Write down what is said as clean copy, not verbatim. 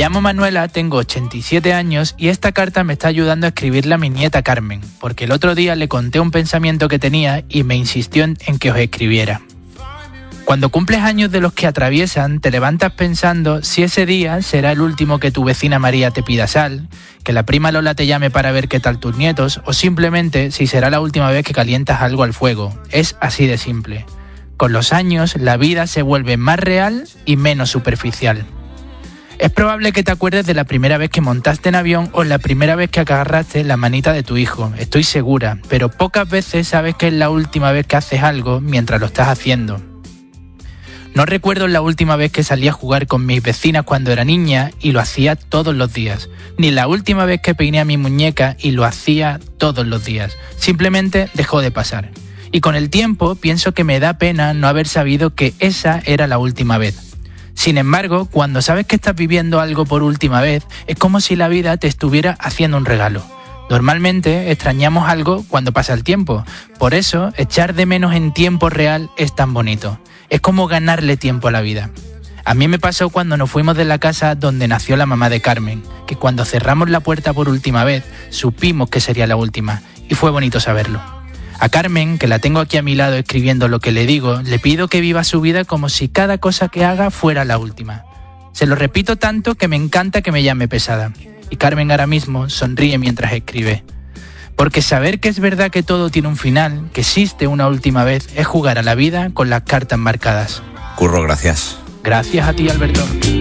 llamo Manuela, tengo 87 años y esta carta me está ayudando a escribirla a mi nieta Carmen, porque el otro día le conté un pensamiento que tenía y me insistió en que os escribiera. Cuando cumples años de los que atraviesan, te levantas pensando si ese día será el último que tu vecina María te pida sal, que la prima Lola te llame para ver qué tal tus nietos, o simplemente si será la última vez que calientas algo al fuego. Es así de simple. Con los años, la vida se vuelve más real y menos superficial. Es probable que te acuerdes de la primera vez que montaste en avión o la primera vez que agarraste la manita de tu hijo, estoy segura, pero pocas veces sabes que es la última vez que haces algo mientras lo estás haciendo. No recuerdo la última vez que salí a jugar con mis vecinas cuando era niña y lo hacía todos los días, ni la última vez que peiné a mi muñeca y lo hacía todos los días, simplemente dejó de pasar. Y con el tiempo pienso que me da pena no haber sabido que esa era la última vez. Sin embargo, cuando sabes que estás viviendo algo por última vez, es como si la vida te estuviera haciendo un regalo. Normalmente extrañamos algo cuando pasa el tiempo, por eso echar de menos en tiempo real es tan bonito. Es como ganarle tiempo a la vida. A mí me pasó cuando nos fuimos de la casa donde nació la mamá de Carmen, que cuando cerramos la puerta por última vez, supimos que sería la última, y fue bonito saberlo. A Carmen, que la tengo aquí a mi lado escribiendo lo que le digo, le pido que viva su vida como si cada cosa que haga fuera la última. Se lo repito tanto que me encanta que me llame pesada. Y Carmen ahora mismo sonríe mientras escribe. Porque saber que es verdad que todo tiene un final, que existe una última vez, es jugar a la vida con las cartas marcadas. Curro, gracias. Gracias a ti, Alberto.